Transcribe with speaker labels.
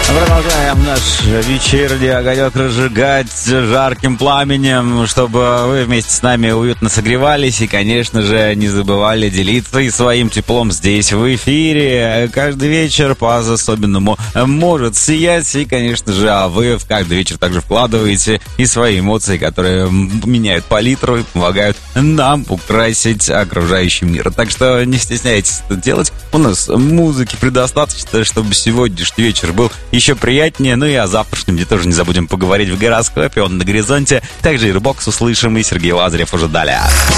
Speaker 1: Продолжаем наш вечерний огонек разжигать жарким пламенем, чтобы вы вместе с нами уютно согревались и, конечно же, не забывали делиться и своим теплом здесь, в эфире. Каждый вечер по-особенному может сиять, и, конечно же, а вы в каждый вечер также вкладываете и свои эмоции, которые меняют палитру и помогают нам украсить окружающий мир. Так что не стесняйтесь это делать. У нас музыки предостаточно, чтобы сегодняшний вечер был еще приятнее. Ну и о завтрашнем, где тоже не забудем поговорить в гороскопе. Он на горизонте. Также и Рыбокс услышим, и Сергей Лазарев уже далее.